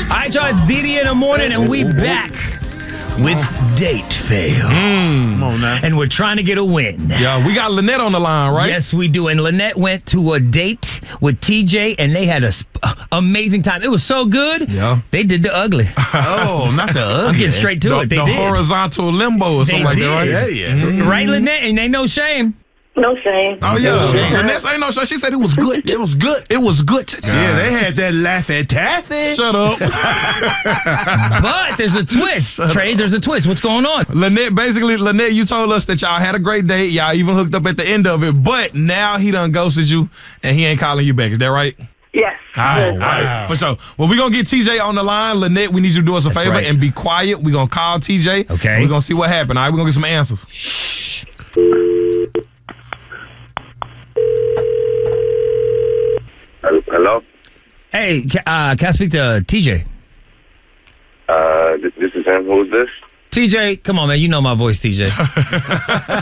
All right, y'all, it's DD in the morning, and we back with Date Fail. Come on now. And we're trying to get a win. Yeah, we got Lynette on the line, right? Yes, we do. And Lynette went to a date with TJ, and they had an amazing time. It was so good. Yeah. They did the ugly. Oh, not the ugly. I'm getting straight to it. They the did. horizontal limbo or something like did. that, right? Yeah. Right, Lynette? And ain't no shame. No shame. Oh, yeah. No shame. Lynette ain't no shame. She said it was good. It was good. It was good. Yeah, they had that Laffy Taffy. Shut up. But there's a twist. Trey, there's a twist. What's going on? Lynette, you told us that y'all had a great date. Y'all even hooked up at the end of it. But now he done ghosted you, and he ain't calling you back. Is that right? Yes. All right. For sure. Well, we're going to get TJ on the line. Lynette, we need you to do us a favor right. and be quiet. We're going to call TJ. Okay. We're going to see what happened. All right, we're going to get some answers. Hello? Hey, can I speak to TJ? This is him. Who's this? TJ, come on, man. You know my voice, TJ.